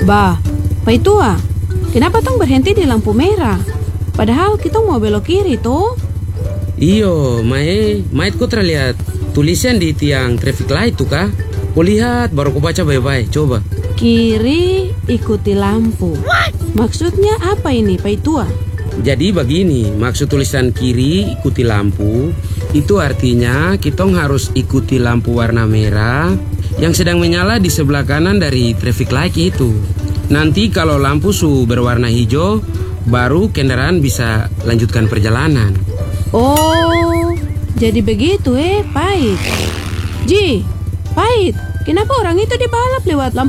Bah, Pai Tua, kenapa tong berhenti di lampu merah? Padahal kita mau belok kiri toh? Iyo, Mae kau terlihat tulisan di tiang traffic light tuh kah? Kau lihat, baru kau baca baik-baik, coba. Kiri ikuti lampu. Maksudnya apa ini, Pai Tua? Jadi begini, maksud tulisan kiri ikuti lampu, itu artinya kita harus ikuti lampu warna merah yang sedang menyala di sebelah kanan dari traffic light itu. Nanti kalau lampu berwarna hijau, baru kendaraan bisa lanjutkan perjalanan. Oh, jadi begitu Pait. Ji, Pait, kenapa orang itu dibalap lewat lampu